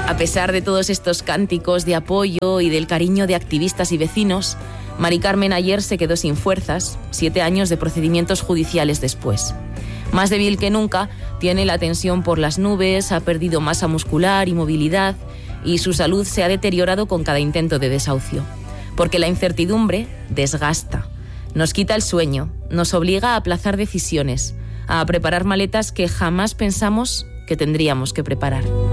A pesar de todos estos cánticos de apoyo y del cariño de activistas y vecinos, Mari Carmen ayer se quedó sin fuerzas, 7 años de procedimientos judiciales después. Más débil que nunca, tiene la tensión por las nubes, ha perdido masa muscular y movilidad y su salud se ha deteriorado con cada intento de desahucio. Porque la incertidumbre desgasta, nos quita el sueño, nos obliga a aplazar decisiones, a preparar maletas que jamás pensamos que tendríamos que preparar.